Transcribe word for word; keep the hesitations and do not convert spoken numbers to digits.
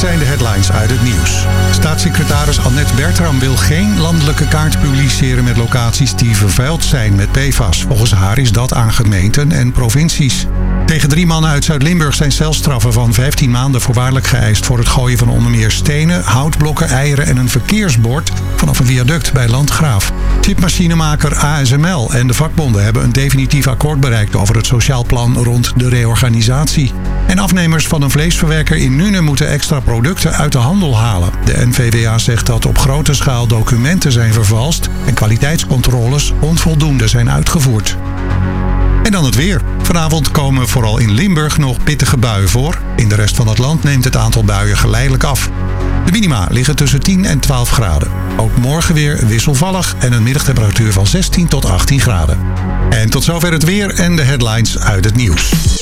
zijn de headlines uit het nieuws. Staatssecretaris Annette Bertram wil geen landelijke kaart publiceren met locaties die vervuild zijn met P F A S. Volgens haar is dat aan gemeenten en provincies. Tegen drie mannen uit Zuid-Limburg zijn celstraffen van vijftien maanden voorwaardelijk geëist voor het gooien van onder meer stenen, houtblokken, eieren en een verkeersbord vanaf een viaduct bij Landgraaf. Chipmachinemaker A S M L en de vakbonden hebben een definitief akkoord bereikt over het sociaal plan rond de reorganisatie. En afnemers van een vleesverwerker in Nuenen moeten extra producten uit de handel halen. De N V W A zegt dat op grote schaal documenten zijn vervalst en kwaliteitscontroles onvoldoende zijn uitgevoerd. En dan het weer. Vanavond komen vooral in Limburg nog pittige buien voor. In de rest van het land neemt het aantal buien geleidelijk af. De minima liggen tussen tien en twaalf graden. Ook morgen weer wisselvallig en een middagtemperatuur van zestien tot achttien graden. En tot zover het weer en de headlines uit het nieuws.